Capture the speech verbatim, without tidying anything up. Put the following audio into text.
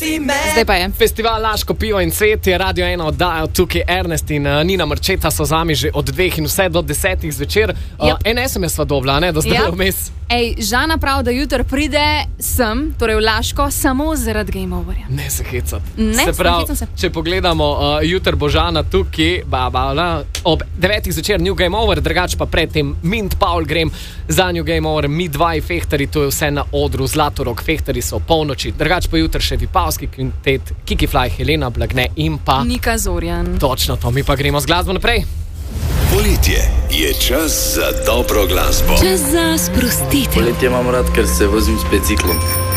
Zdaj pa je. Festival Laško pivo in cvet je Radio ena oddajal, tukaj Ernest in uh, Nina Marčeta so z nami že od dveh in vse do desetih zvečer. Uh, Yep. En es em es sva dobila, ne, da zdaj Yep. vmes. Ej, Žana prav, da jutri pride sem, torej v Laško, samo zaradi Game Overja. Ne se hecati. Ne, se pravi, hecam se. če pogledamo, uh, jutri bo Žana tukaj, ba, ba, la, ob devetih zvečer New Game Over, drugače pa predtem Mint Paul grem za New Game Over, mi dva fehtari, to je vse na odru, Zlatorog, fehtari so v polnoči, drugače pa jutri še Vipavski kvintet, Kiki Fly, Helena Blagne in pa... Nika Zorjan. Točno to, mi pa gremo z glasbo naprej. Poletje je čas za dobro glasbo. Čas za sprostitev. Poletje imam rad, ker se vozim s biciklom.